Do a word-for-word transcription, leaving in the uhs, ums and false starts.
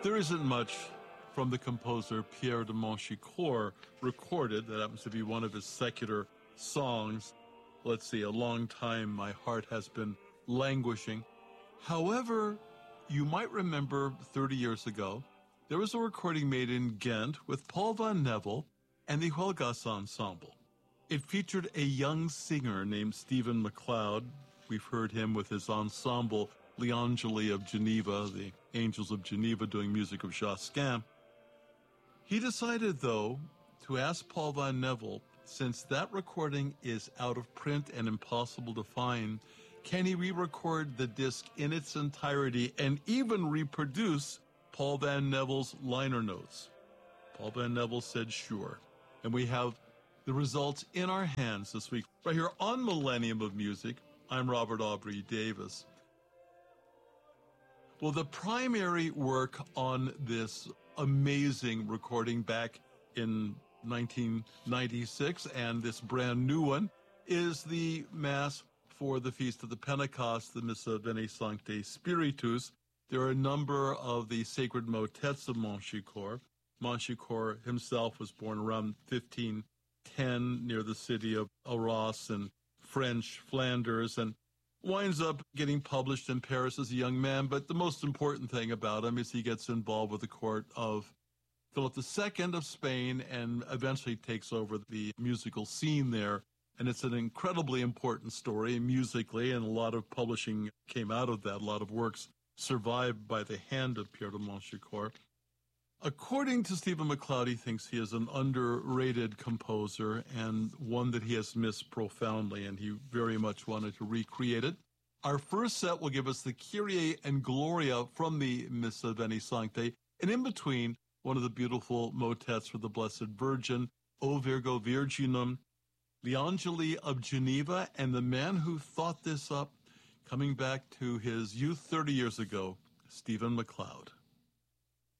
There isn't much from the composer Pierre de Montchicourt recorded. That happens to be one of his secular songs. Let's see, a long time my heart has been languishing. However, you might remember thirty years ago, there was a recording made in Ghent with Paul van Nevel and the Huelgas Ensemble. It featured a young singer named Stephen MacLeod. We've heard him with his ensemble, Les Angeli of Geneva, the Angels of Geneva, doing music of Josquin. He decided, though, to ask Paul van Nevel, since that recording is out of print and impossible to find, can he re-record the disc in its entirety and even reproduce Paul van Nevel's liner notes? Paul van Nevel said sure. And we have the results in our hands this week. Right here on Millennium of Music, I'm Robert Aubrey Davis. Well, the primary work on this amazing recording back in nineteen ninety-six, and this brand new one, is the Mass for the Feast of the Pentecost, the Missa Veni Sancte Spiritus. There are a number of the sacred motets of Montchicourt. Montchicourt himself was born around fifteen ten near the city of Arras in French Flanders, and winds up getting published in Paris as a young man. But the most important thing about him is he gets involved with the court of Philip the Second of Spain and eventually takes over the musical scene there. And it's an incredibly important story musically, and a lot of publishing came out of that. A lot of works survived by the hand of Pierre de Montchicourt. According to Stephen MacLeod, he thinks he is an underrated composer and one that he has missed profoundly, and he very much wanted to recreate it. Our first set will give us the Kyrie and Gloria from the Missa Veni Sancte, and in between, one of the beautiful motets for the Blessed Virgin, O Virgo Virginum, the Angeli of Geneva, and the man who thought this up, coming back to his youth thirty years ago, Stephen MacLeod.